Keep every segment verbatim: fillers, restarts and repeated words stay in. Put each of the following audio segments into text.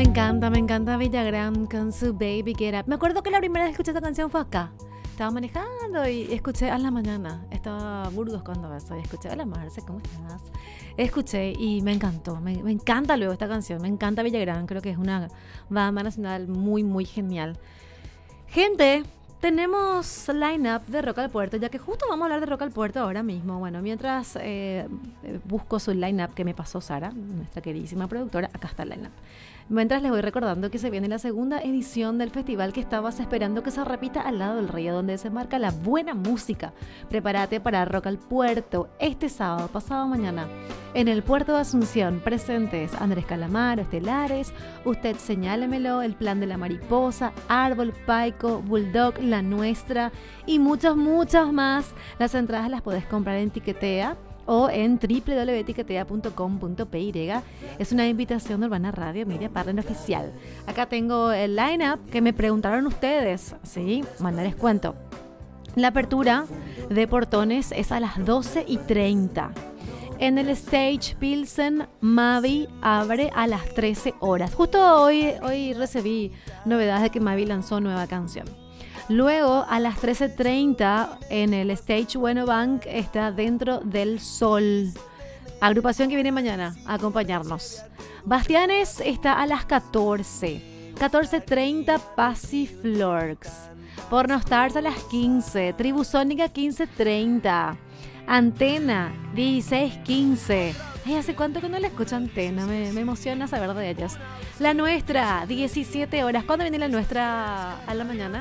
encanta, me encanta Villagrán con su Baby Get Up. Me acuerdo que la primera vez que escuché esta canción fue acá. Estaba manejando y escuché a la mañana. Estaba Burgos cuando eso y escuché a la Marce, ¿cómo estás? Escuché y me encantó. Me, me encanta luego esta canción. Me encanta Villagrán. Creo que es una banda nacional muy, muy genial. Gente, tenemos line-up de Rock al Puerto, ya que justo vamos a hablar de Rock al Puerto ahora mismo. Bueno, mientras eh, busco su line-up que me pasó Sara, nuestra queridísima productora, acá está el line-up. Mientras les voy recordando que se viene la segunda edición del festival que estabas esperando que se repita al lado del río, donde se marca la buena música. Prepárate para Rock al Puerto este sábado, pasado mañana, en el puerto de Asunción. Presentes Andrés Calamaro, Estelares, Usted Señálemelo, El Plan de la Mariposa, Árbol, Paico, Bulldog, La Nuestra y muchos, muchos más. Las entradas las podés comprar en Tiquetea o en doble u doble u doble u punto tiquetea punto com punto p y. Es una invitación de Urbana Radio, Media Partner Oficial. Acá tengo el line-up que me preguntaron ustedes, ¿sí? Bueno, les cuento. La apertura de portones es a las doce y treinta. En el Stage Pilsen, Mavi abre a las trece horas. Justo hoy, hoy recibí novedades de que Mavi lanzó nueva canción. Luego, a las trece treinta, en el Stage Bueno Bank está Dentro del Sol. Agrupación que viene mañana a acompañarnos. Bastianes está a las catorce. catorce treinta, Passiflorx. Pornostars a las quince. Tribusónica quince treinta. Antena dieciséis quince. Ay, ¿hace cuánto que no la escucho Antena? Me, me emociona saber de ellos. La Nuestra, diecisiete horas. ¿Cuándo viene La Nuestra a la mañana?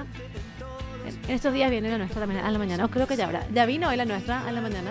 En estos días viene La Nuestra también a la mañana. O creo que ya habrá. ¿Ya vino hoy La Nuestra a la mañana?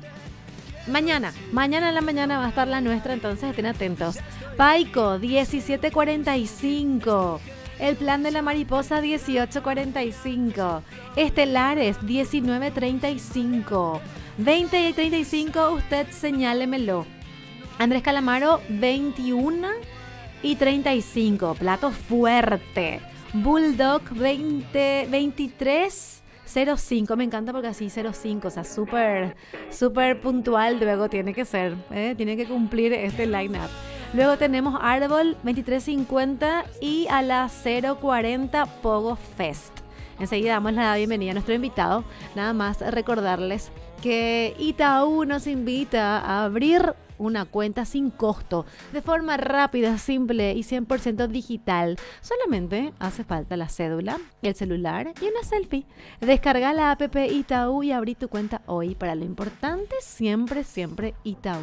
Mañana. Mañana a la mañana va a estar La Nuestra, entonces estén atentos. Paico, diecisiete cuarenta y cinco. El Plan de la Mariposa, dieciocho cuarenta y cinco. Estelares, diecinueve treinta y cinco. veinte y treinta y cinco, Usted Señálemelo. Andrés Calamaro, veintiuno y treinta y cinco. Plato fuerte. Bulldog, veinte, veintitrés cero cinco. Me encanta porque así cero cinco, o sea, súper, súper puntual luego tiene que ser, ¿eh? Tiene que cumplir este line-up. Luego tenemos Árbol, veintitrés cincuenta y a las cero cuarenta Pogo Fest. Enseguida damos la bienvenida a nuestro invitado. Nada más recordarles que Itaú nos invita a abrir una cuenta sin costo, de forma rápida, simple y cien por ciento digital. Solamente hace falta la cédula, el celular y una selfie. Descarga la app Itaú y abrí tu cuenta hoy. Para lo importante, siempre, siempre Itaú.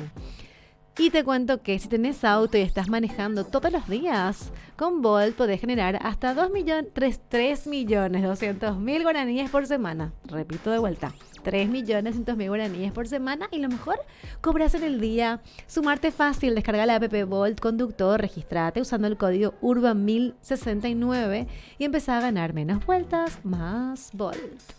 Y te cuento que si tenés auto y estás manejando todos los días, con Bolt podés generar hasta dos millones, tres millones doscientos mil guaraníes por semana. Repito de vuelta, tres millones doscientos mil guaraníes por semana y lo mejor, cobras en el día. Sumarte fácil, descarga la app Bolt Conductor, registrate usando el código urban mil sesenta y nueve y empezá a ganar menos vueltas, más Bolt.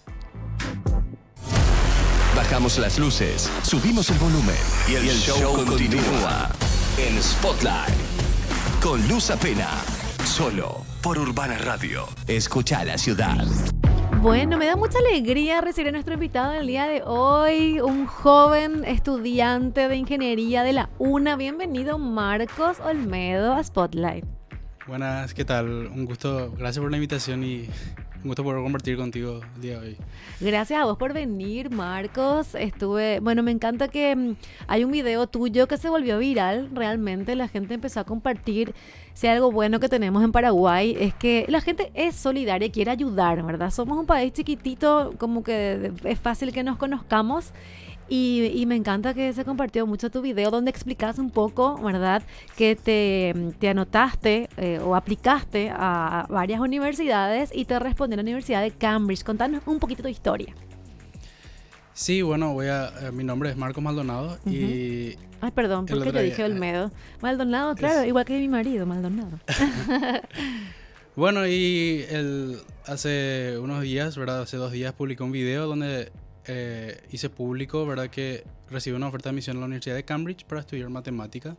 Bajamos las luces, subimos el volumen y el, y el show, show continúa. continúa en Spotlight con Luz Apena, solo por Urbana Radio. Escucha la ciudad. Bueno, me da mucha alegría recibir a nuestro invitado el día de hoy, un joven estudiante de ingeniería de la UNA. Bienvenido, Marcos Olmedo, a Spotlight. Buenas, ¿qué tal? Un gusto, gracias por la invitación y un gusto poder compartir contigo el día de hoy. Gracias a vos por venir, Marcos. Estuve, bueno, me encanta que mm, hay un video tuyo que se volvió viral. Realmente la gente empezó a compartir. Si hay algo bueno que tenemos en Paraguay es que la gente es solidaria y quiere ayudar, ¿verdad? Somos un país chiquitito, como que es fácil que nos conozcamos. Y, y me encanta que se compartió mucho tu video donde explicas un poco, ¿verdad? Que te, te anotaste eh, o aplicaste a varias universidades y te respondió la Universidad de Cambridge. Contanos un poquito tu historia. Sí, bueno, voy a, eh, mi nombre es Marcos Maldonado uh-huh. y... Ay, perdón, porque yo dije Olmedo. Maldonado, claro, es... igual que mi marido, Maldonado. Bueno, y el, hace unos días, ¿verdad? Hace dos días publicé un video donde... Eh, hice público, ¿verdad? Que recibí una oferta de admisión en la Universidad de Cambridge para estudiar matemática.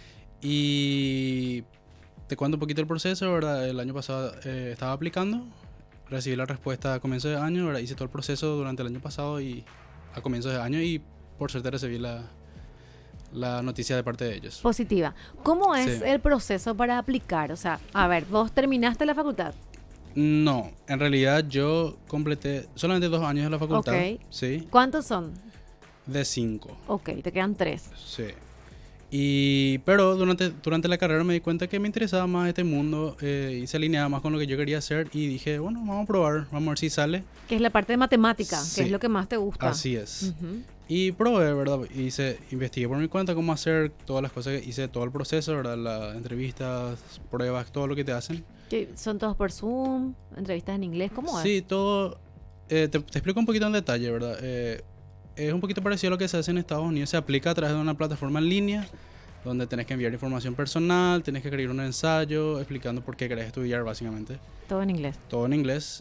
Y te cuento un poquito el proceso, ¿verdad? El año pasado eh, estaba aplicando, recibí la respuesta a comienzo de año, ¿verdad? Hice todo el proceso durante el año pasado y a comienzo de año y por suerte recibí la, la noticia de parte de ellos. Positiva. ¿Cómo es Sí. el proceso para aplicar? O sea, a ver, vos terminaste la facultad. No, en realidad yo completé solamente dos años de la facultad. Ok. Sí, ¿Cuántos son? de cinco. Ok, te quedan tres. Sí. Y, pero durante, durante la carrera me di cuenta que me interesaba más este mundo eh, y se alineaba más con lo que yo quería hacer y dije, bueno, vamos a probar, vamos a ver si sale. Que es la parte de matemática, Sí. que es lo que más te gusta. Así es. Ujú. Y probé, ¿verdad? Hice, investigué por mi cuenta cómo hacer todas las cosas, que hice todo el proceso, ¿verdad? Las entrevistas, pruebas, todo lo que te hacen. Que ¿Son todos por Zoom? ¿Entrevistas en inglés? ¿Cómo Sí, es? todo. eh, te, te explico un poquito en detalle, ¿verdad? Eh, es un poquito parecido a lo que se hace en Estados Unidos. Se aplica a través de una plataforma en línea donde tenés que enviar información personal, tenés que escribir un ensayo explicando por qué querés estudiar, básicamente. Todo en inglés. Todo en inglés.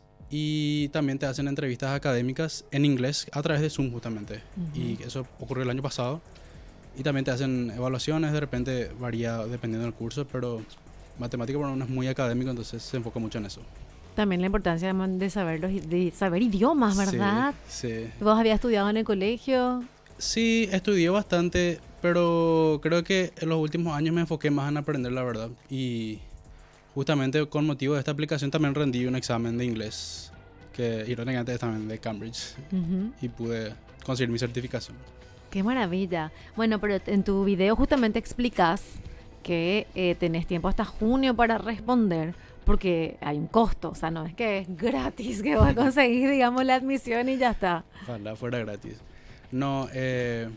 Y también te hacen entrevistas académicas en inglés a través de Zoom, justamente. Ujú. Y eso ocurrió el año pasado. Y también te hacen evaluaciones, de repente varía dependiendo del curso, pero matemática por lo menos es muy académico, entonces se enfoca mucho en eso. También la importancia de, de saber, los, de saber idiomas, ¿verdad? Sí, sí. ¿Vos habías estudiado en el colegio? Sí, estudié bastante, pero creo que en los últimos años me enfoqué más en aprender la verdad. Y justamente con motivo de esta aplicación también rendí un examen de inglés, que irónicamente es también de Cambridge, Ujú. y pude conseguir mi certificación. Qué maravilla. Bueno, pero en tu video justamente explicas que eh, tenés tiempo hasta junio para responder, porque hay un costo. O sea, no es que es gratis que vos conseguís, digamos, la admisión y ya está. Ojalá fuera gratis. No, eh,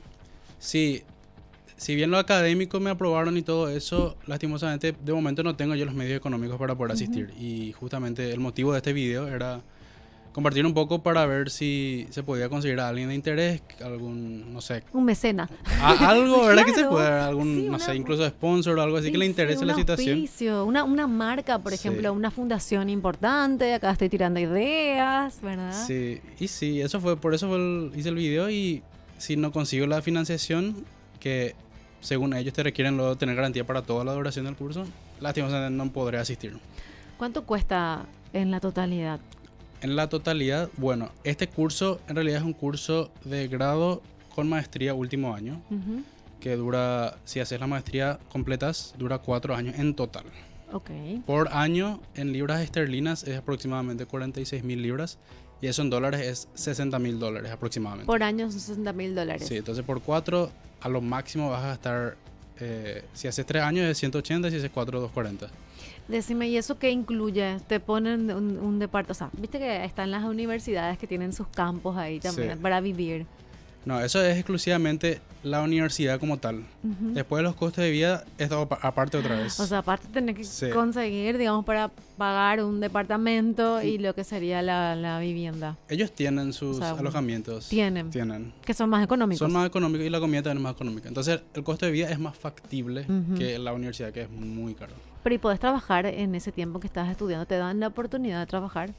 sí, si bien lo académico me aprobaron y todo eso, lastimosamente de momento no tengo yo los medios económicos para poder asistir. Y justamente el motivo de este video era compartir un poco para ver si se podía conseguir a alguien de interés, algún, no sé, Un mecena. a- algo, ¿verdad? Que se Claro, pueda, algún, sí, no una- sé, incluso sponsor o algo así que le Sí, interese un la situación. auspicio, Una, una marca, por Sí. ejemplo, una fundación importante. Acá estoy tirando ideas, ¿verdad? Sí, y sí, eso fue, por eso fue el- hice el video. Y si no consigo la financiación, que según ellos te requieren luego tener garantía para toda la duración del curso, lastimosamente no podré asistir. ¿Cuánto cuesta en la totalidad? En la totalidad, bueno, este curso en realidad es un curso de grado con maestría último año, Ujú. que dura, si haces la maestría completas, dura cuatro años en total. Ok. Por año, en libras esterlinas, es aproximadamente cuarenta y seis mil libras, y eso en dólares es sesenta mil dólares aproximadamente. Por año son sesenta mil dólares. Sí, entonces por cuatro, a lo máximo vas a gastar, eh, si haces tres años es ciento ochenta, y si haces cuatro, doscientos cuarenta. Decime, ¿y eso qué incluye? Te ponen un, un departamento, o sea, viste que están las universidades que tienen sus campos ahí también Sí. para vivir. No, eso es exclusivamente la universidad como tal. Ujú. Después de los costos de vida, es todo apa- aparte otra vez. O sea, aparte tenés que Sí. conseguir, digamos, para pagar un departamento y lo que sería la, la vivienda, Ellos tienen sus O sea, alojamientos. tienen. Tienen. que son más económicos. Son más económicos y la comida también es más económica. Entonces, el costo de vida es más factible Ujú. que la universidad, que es muy caro. Pero y podés trabajar en ese tiempo que estás estudiando, te dan la oportunidad de trabajar.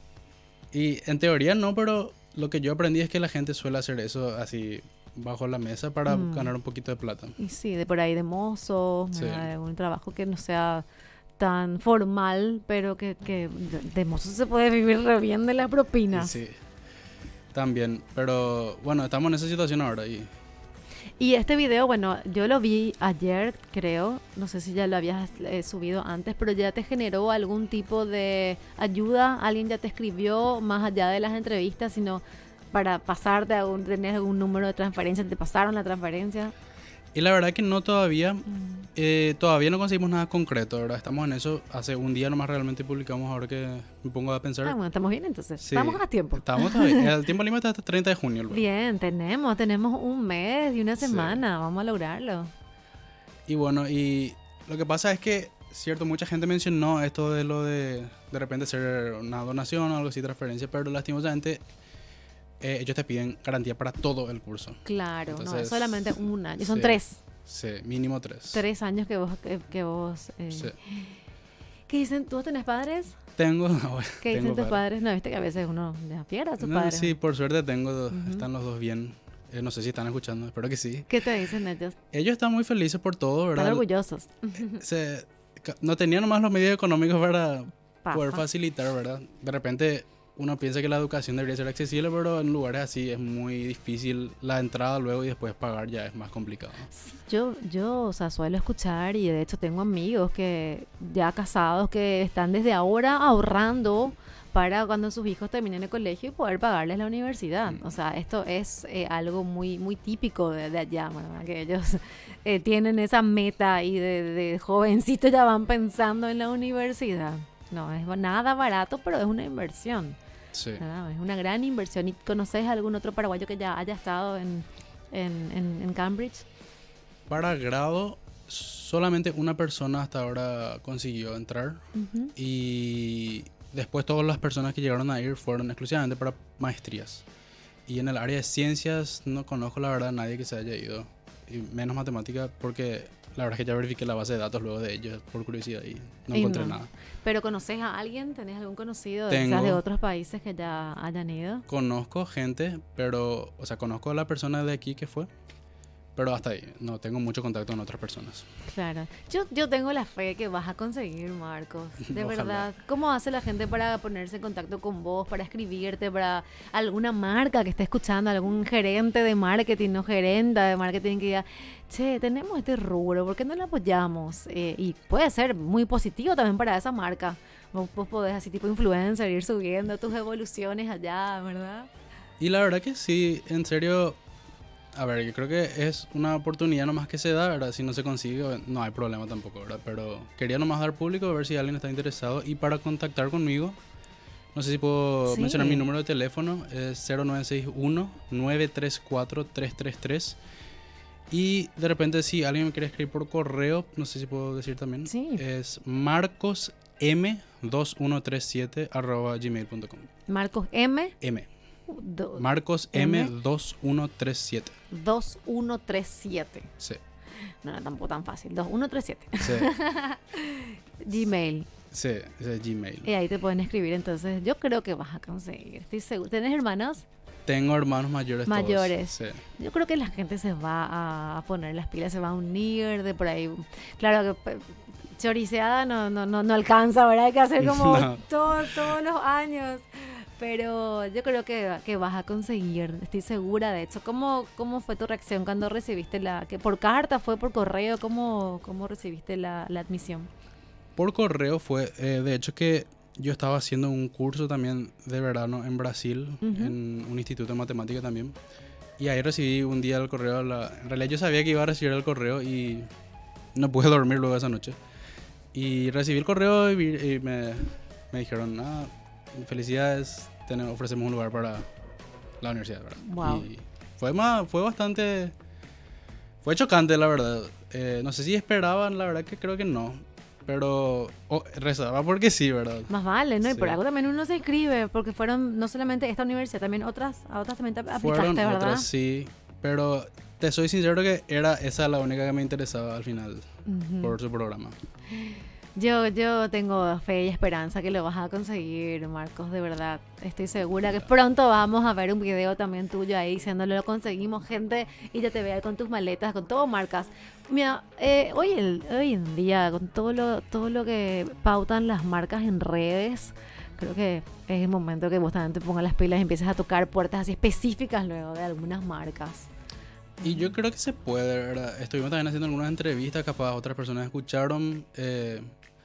Y en teoría no, pero lo que yo aprendí es que la gente suele hacer eso así bajo la mesa para Mm. ganar un poquito de plata. Y sí, de por ahí de mozo, Sí. ¿verdad? De un trabajo que no sea tan formal, pero que, que de, de mozo se puede vivir re bien de las propinas. Sí, también. Pero bueno, estamos en esa situación ahora. Y Y este video, bueno, yo lo vi ayer, creo, no sé si ya lo habías eh, subido antes, pero ya te generó algún tipo de ayuda, alguien ya te escribió más allá de las entrevistas, sino para pasarte a un, tener algún número de transferencia, te pasaron la transferencia. Y la verdad que no todavía, eh, todavía no conseguimos nada concreto, ¿verdad? Estamos en eso. Hace un día nomás realmente publicamos, ahora que me pongo a pensar. Ah, bueno, estamos bien entonces, Sí, estamos a tiempo. Estamos todavía. El tiempo límite hasta treinta de junio. luego. Bien, tenemos, tenemos un mes y una Sí. semana, vamos a lograrlo. Y bueno, y lo que pasa es que, cierto, mucha gente mencionó esto de lo de de repente hacer una donación o algo así, transferencia, pero lastimosamente eh, ellos te piden garantía para todo el curso. Claro, no, es Entonces, solamente un año, son sí. tres, Sí, mínimo tres. tres años que vos, que, que vos... eh, Sí. ¿Qué dicen? ¿Tú tenés padres? Tengo. ¿Qué dicen tengo tus padres. padres? No, viste que a veces uno deja pierde a sus No, padres. sí, por suerte tengo, dos- Ujú. están los dos bien. Eh, no sé si están escuchando, espero que sí. ¿Qué te dicen ellos? Ellos están muy felices por todo, Están ¿verdad? orgullosos. Se- ca- no tenían nomás los medios económicos para Pasa. poder facilitar, ¿verdad? De repente uno piensa que la educación debería ser accesible, pero en lugares así es muy difícil la entrada luego y después pagar ya es más complicado. Sí, yo, yo, o sea, suelo escuchar y de hecho tengo amigos que ya casados que están desde ahora ahorrando para cuando sus hijos terminen el colegio y poder pagarles la universidad. O sea, esto es eh, algo muy muy típico de, de allá, ¿verdad? Que ellos eh, tienen esa meta y de, de jovencitos ya van pensando en la universidad. No es nada barato, pero es una inversión. Sí. ¿Verdad? Es una gran inversión. ¿Y conoces algún otro paraguayo que ya haya estado en, en, en, en Cambridge? Para grado, solamente una persona hasta ahora consiguió entrar. Uh-huh. Y después todas las personas que llegaron a ir fueron exclusivamente para maestrías. Y en el área de ciencias no conozco la verdad a nadie que se haya ido. Y menos matemática porque la verdad es que ya verifiqué la base de datos luego de ellos por curiosidad y no Y encontré no. nada. ¿Pero conoces a alguien? ¿Tenés algún conocido de, Tengo. quizás de otros países que ya hayan ido? Conozco gente, pero, o sea, conozco a la persona de aquí que fue, pero hasta ahí. No tengo mucho contacto con otras personas. Claro. Yo, yo tengo la fe que vas a conseguir, Marcos. De Ojalá. verdad. ¿Cómo hace la gente para ponerse en contacto con vos, para escribirte, para alguna marca que esté escuchando, algún gerente de marketing o gerenta de marketing que diga, che, tenemos este rubro, ¿por qué no lo apoyamos? Eh, y puede ser muy positivo también para esa marca. Vos, vos podés así tipo influencer ir subiendo tus evoluciones allá, ¿verdad? Y la verdad que sí, en serio, a ver, yo creo que es una oportunidad nomás que se da, ¿verdad? Si no se consigue, no hay problema tampoco, ¿verdad? Pero quería nomás dar público, a ver si alguien está interesado. Y para contactar conmigo, no sé si puedo Sí. mencionar mi número de teléfono, es cero nueve seis uno, nueve tres cuatro, tres tres tres. Y de repente si alguien me quiere escribir por correo, no sé si puedo decir también, Sí. es marcos m dos uno tres siete arroba gmail punto com. Marcos M. M. do- Marcos M. M dos uno tres siete. dos uno tres siete. Sí. No, no, tampoco tan fácil. dos uno tres siete. Sí. Gmail. Sí, ese es Gmail. Y ahí te pueden escribir. Entonces, yo creo que vas a conseguir. Estoy seguro. ¿Tenés hermanos? Tengo hermanos mayores. todos. Mayores. Sí. Yo creo que la gente se va a poner las pilas, se va a unir de por ahí. Claro que pe- choriceada no, no, no, no alcanza, ¿verdad? Hay que hacer como No. todo- todos los años. Pero yo creo que, que vas a conseguir, estoy segura de eso. ¿Cómo, cómo fue tu reacción cuando recibiste la... que por carta, fue por correo? ¿Cómo, cómo recibiste la, la admisión? Por correo fue, eh, de hecho que yo estaba haciendo un curso también de verano en Brasil, Ujú. en un instituto de matemática también. Y ahí recibí un día el correo. La, en realidad yo sabía que iba a recibir el correo y no pude dormir luego esa noche. Y recibí el correo y, vi- y me, me dijeron, ah, felicidades, tenemos, ofrecemos un lugar para la universidad, ¿verdad? Wow. Y fue, más, fue bastante... Fue chocante, la verdad. Eh, no sé si esperaban, la verdad que creo que no. Pero oh, rezaba porque sí, ¿verdad? Más vale, ¿no? Y Sí. por algo también uno se inscribe, porque fueron no solamente esta universidad, también otras, a otras también te aplicaste, Fueron ¿verdad? otras, sí. Pero te soy sincero que era esa la única que me interesaba al final Ujú. por su programa. Yo, yo tengo fe y esperanza que lo vas a conseguir, Marcos, de verdad. Estoy segura que pronto vamos a ver un video también tuyo ahí diciéndole lo conseguimos, gente, y ya te vea con tus maletas, con todo marcas. Mira, eh, hoy, el, hoy en día, con todo lo, todo lo que pautan las marcas en redes, creo que es el momento que vos también te pongas las pilas y empieces a tocar puertas así específicas luego de algunas marcas. Y yo creo que se puede, ¿verdad? Estuvimos también haciendo algunas entrevistas, capaz otras personas escucharon. Eh,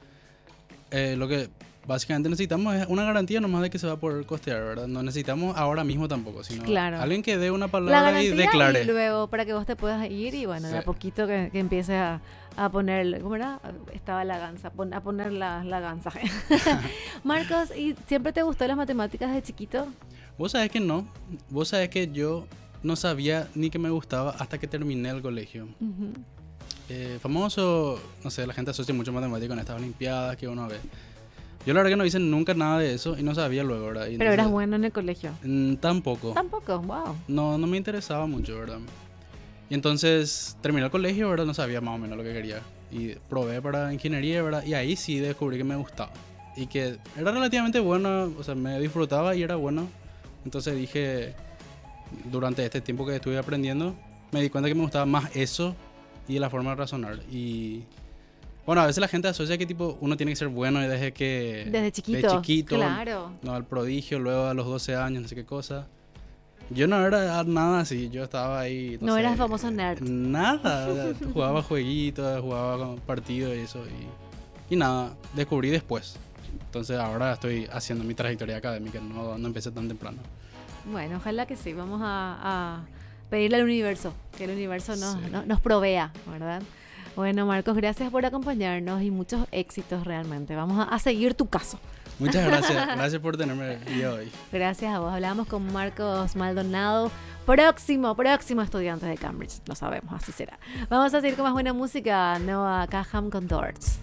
eh, lo que básicamente necesitamos es una garantía nomás de que se va a poder costear, ¿verdad? No necesitamos ahora mismo tampoco, sino Claro. alguien que dé una La palabra y garantía declare. y luego para que vos te puedas ir y bueno, de a Sí. poquito que, que empiece a, a poner, ¿cómo era? Estaba la ganza, pon- a poner la, la ganza. Marcos, ¿y siempre te gustó las matemáticas de chiquito? Vos sabés que no. Vos sabés que yo no sabía ni que me gustaba hasta que terminé el colegio. Ujú. Eh, famoso, no sé, la gente asocia mucho matemática con estas olimpiadas que uno ve. Yo la verdad que no hice nunca nada de eso y no sabía luego, ¿verdad? Y Pero eras entonces, bueno en el colegio. mm, tampoco. Tampoco, wow. No, no me interesaba mucho, ¿verdad? Y entonces terminé el colegio, ¿verdad? No sabía más o menos lo que quería. Y probé para ingeniería, ¿verdad? Y ahí sí descubrí que me gustaba. Y que era relativamente bueno, o sea, me disfrutaba y era bueno. Entonces dije, durante este tiempo que estuve aprendiendo, me di cuenta que me gustaba más eso y la forma de razonar. Y Bueno, a veces la gente asocia que tipo uno tiene que ser bueno desde que... Desde chiquito. De chiquito. Claro. No, al prodigio, luego a los doce años, no sé qué cosa. Yo no era nada así, yo estaba ahí... No, no sé, eras famoso nerd. Nada, jugaba jueguitos, jugaba partidos y eso. Y, y nada, descubrí después. Entonces ahora estoy haciendo mi trayectoria académica, no, no empecé tan temprano. Bueno, ojalá que sí, vamos a, a pedirle al universo, que el universo nos, Sí. no, nos provea, ¿verdad? Bueno, Marcos, gracias por acompañarnos y muchos éxitos realmente. Vamos a, a seguir tu caso. Muchas gracias, gracias por tenerme el día de hoy. Gracias a vos. Hablamos con Marcos Maldonado, próximo, próximo estudiante de Cambridge. Lo sabemos, así será. Vamos a seguir con más buena música. Noah Caham con Doors.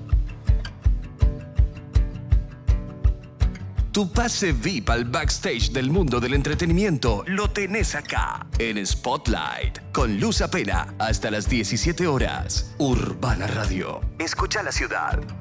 Tu pase V I P al backstage del mundo del entretenimiento lo tenés acá, en Spotlight, con Luz Apena, hasta las diecisiete horas. Urbana Radio. Escucha la ciudad.